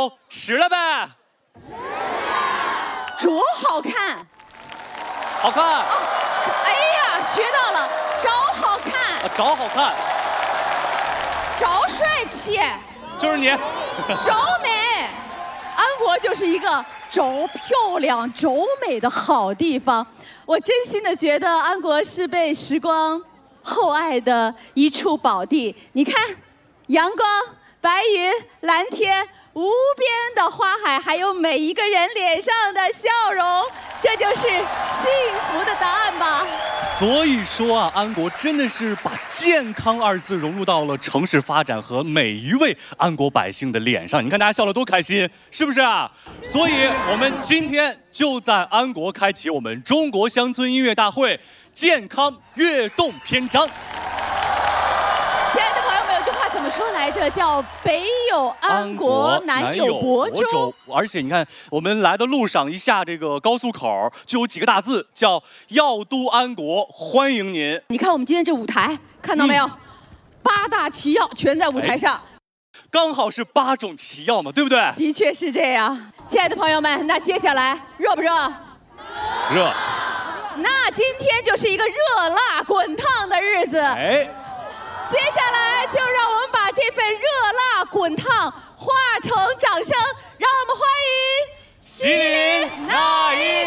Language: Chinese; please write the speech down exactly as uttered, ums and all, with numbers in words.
就吃了呗。 着好看， 好看。 哦，哎呀，学到了，着好看， 啊，着好看， 着帅气， 就是你。 着美，安国就是一个着漂亮、着美的好地方。我真心的觉得安国是被时光厚爱的一处宝地。你看，阳光、白云、蓝天。无边的花海，还有每一个人脸上的笑容，这就是幸福的答案吧。 所以说啊，安国真的是把健康二字融入到了城市发展和每一位安国百姓的脸上。你看大家笑得多开心，是不是啊？所以我们今天就在安国开启我们中国乡村音乐大会健康跃动篇章。 怎么说来着？叫北有安国，南有亳州。 而且你看，我们来的路上一下这个高速口，就有几个大字叫“药都安国”，欢迎您。 你看我们今天这舞台，看到没有？嗯、八大奇药全在舞台上，哎、 刚好是八种奇药嘛，对不对？ 的确是这样。亲爱的朋友们，那接下来热不热？ 热。 那今天就是一个热辣滚烫的日子。 哎。 接下来就让我们把这份热辣滚烫化成掌声，让我们欢迎西林那英。